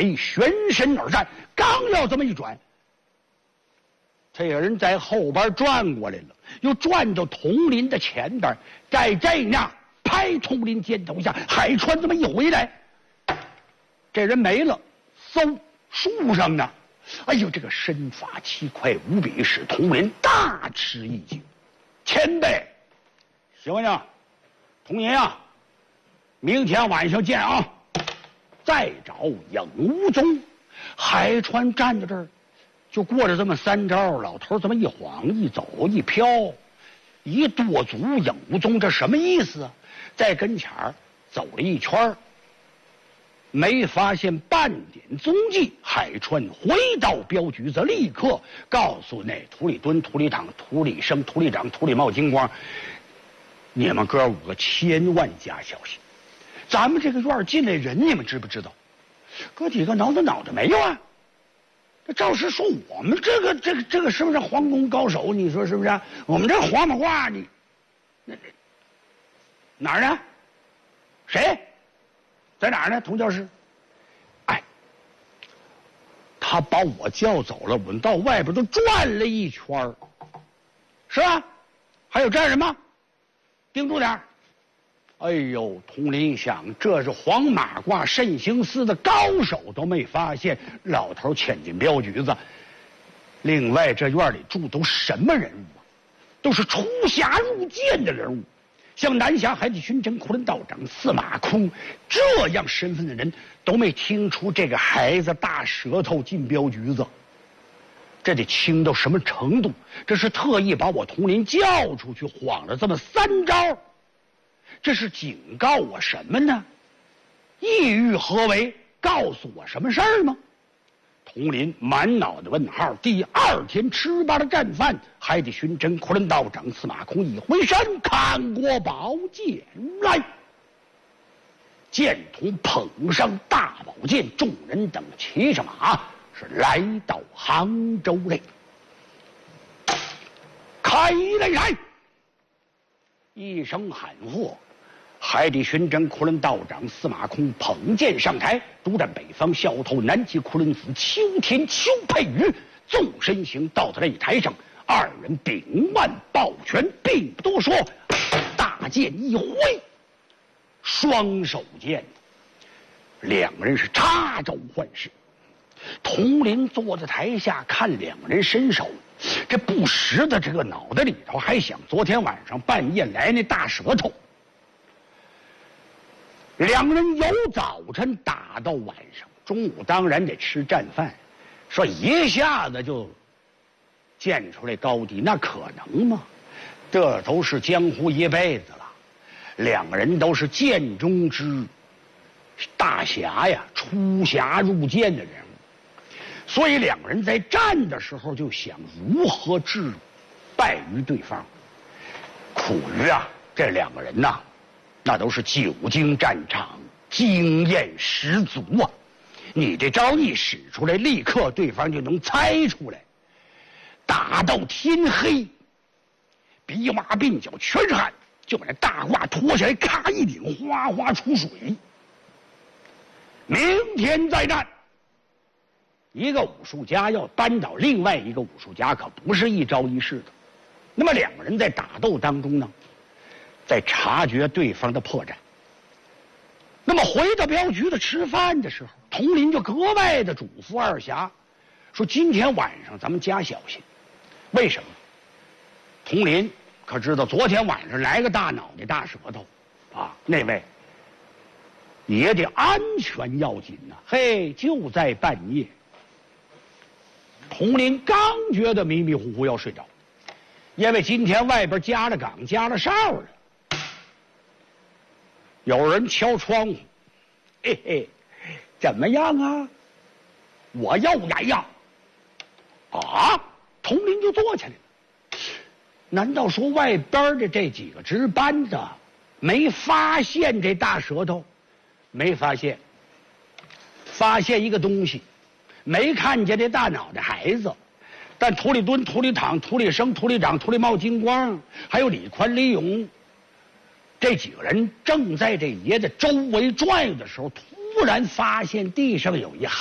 回，旋身而战，刚要这么一转，这个人在后边转过来了，又转到佟林的前边，在这那拍佟林肩头下，海川这么一回来，这人没了，嗖，树上呢。哎呦，这个身法奇快无比，使佟林大吃一惊。前辈，行不行？佟林啊，明天晚上见啊！再找影无踪。海川站在这儿，就过了这么3招，老头这么一晃一走一飘，一跺足影无踪，这什么意思啊？在跟前儿走了一圈，没发现半点踪迹。海川回到镖局子，立刻告诉那涂里敦、涂里堂、涂里生、涂里长、涂里茂、金光，你们哥5个千万加小心。咱们这个院进来人，你们知不知道？哥几个挠脑袋没有啊？这赵师说我们这个是不是皇宫高手？你说是不是？我们这黄马话你哪儿呢？谁？在哪儿呢？佟教师。哎，他把我叫走了，我们到外边都转了一圈，是吧？还有这样人吗？盯住点。哎呦，佟林想，这是黄马褂慎刑司的高手都没发现，老头潜进镖局子。另外，这院里住都什么人物啊？都是出峡入剑的人物，像南峡海底巡城库伦道长、司马空这样身份的人，都没听出这个孩子大舌头进镖局子。这得轻到什么程度？这是特意把我佟林叫出去，晃了这么3招。这是警告我什么呢？意欲何为？告诉我什么事儿吗？佟林满脑的问号。第2天吃罢了战饭，海底巡侦库伦道长司马空一回身，看过宝剑来，剑童捧上大宝剑，众人等骑着马是来到杭州内。开来！一声喊喝，海底巡侦库伦道长司马空捧剑上台，独占北方小头南极库伦子秋天邱佩瑜纵身行到了擂台上，2人顶腕抱拳，并不多说，大剑一挥，双手剑，2人是插招换式。佟林坐在台下看2人身手，这不时的这个脑袋里头还想昨天晚上半夜来那大舌头。2人由早晨打到晚上，中午当然得吃战饭，说一下子就见出来高低，那可能吗？这都是江湖一辈子了，2人都是剑中之大侠呀，出峡入剑的人物，所以2人在战的时候就想如何置败于对方。苦于啊，这2个人呐，那都是久经战场，经验十足啊。你这招一使出来，立刻对方就能猜出来。打到天黑，鼻洼鬓角全是汗，就把那大褂脱下来，咔一顶，哗哗出水。明天再战。一个武术家要扳倒另外一个武术家，可不是一朝一夕的。那么2个人在打斗当中呢，在察觉对方的破绽。那么回到镖局子吃饭的时候，佟林就格外的嘱咐2侠，说今天晚上咱们加小心。为什么？佟林可知道昨天晚上来个大脑袋大舌头啊，那位也得安全要紧呐。嘿，就在半夜，佟林刚觉得迷迷糊糊要睡着，因为今天外边加了岗加了哨了。有人敲窗户，嘿嘿，怎么样啊？我又来呀！啊，佟林就坐起来了。难道说外边的这几个值班的没发现这大舌头？没发现，发现一个东西，没看见这大脑袋孩子，但涂里敦、涂里堂、涂里生、涂里长、涂里茂、金光，还有李宽、李勇这几个人正在这爷的周围转悠的时候，突然发现地上有一